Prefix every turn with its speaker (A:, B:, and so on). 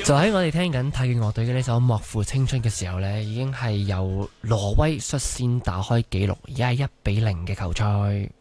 A: 就喺我哋聽緊太極樂隊嘅呢首《莫負青春》嘅時候呢，已經係由挪威率先打開紀錄，而家係1-0嘅球賽。